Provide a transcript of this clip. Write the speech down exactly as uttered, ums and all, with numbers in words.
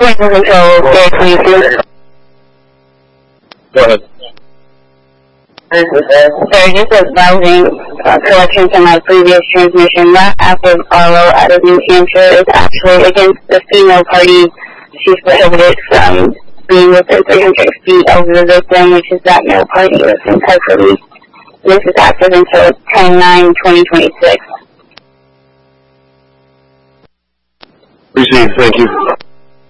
Control, Gary twenty-two. Go ahead. Sir, just advising uh, correction to my previous transmission. That active Arlo out of New Hampshire is actually against the female party. She's prohibited from being within three hundred feet of the victim, which is that male party that's in custody. This is active until ten nine twenty twenty-six. Received, thank you.